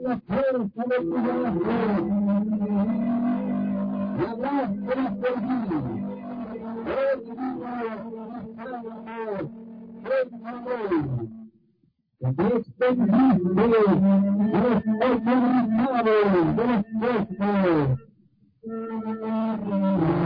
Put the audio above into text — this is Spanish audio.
la fuerza de tu gracia. La gracia por mí. Oh, Dios, por favor. Despendiste los oportunidades de los puestos.